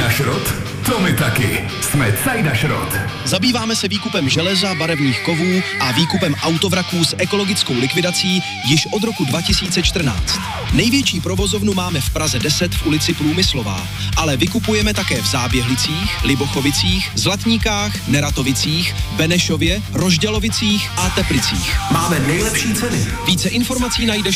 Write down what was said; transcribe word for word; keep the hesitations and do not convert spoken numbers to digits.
na šrot? To my taky. Jsme Cajda Šrot. Zabýváme se výkupem železa, barevných kovů a výkupem autovraků s ekologickou likvidací již od roku dva tisíce čtrnáct. Největší provozovnu máme v Praze deset v ulici Průmyslová, ale vykupujeme také v Záběhlicích, Libochovicích, Zlatníkách, Neratovicích, Benešově, Roždělovicích a Teplicích. Máme nejlepší ceny. Více informací najdeš